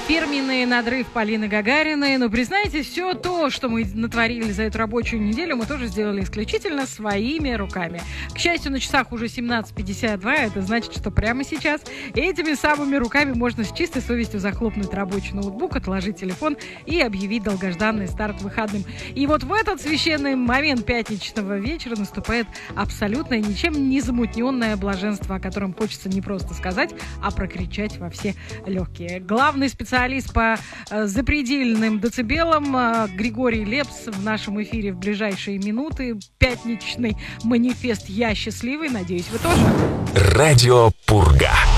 Фирменный надрыв Полины Гагариной. Но, признайтесь, все то, что мы натворили за эту рабочую неделю, мы тоже сделали исключительно своими руками. К счастью, на часах уже 17:52. Это значит, что прямо сейчас этими самыми руками можно с чистой совестью захлопнуть рабочий ноутбук, отложить телефон и объявить долгожданный старт выходным. И вот в этот священный момент пятничного вечера наступает абсолютное, ничем не замутненное блаженство, о котором хочется не просто сказать, а прокричать во все легкие. Главный специалист по запредельным децибелам Григорий Лепс в нашем эфире в ближайшие минуты. Пятничный манифест «Я счастливый». Надеюсь, вы тоже. Радио Пурга.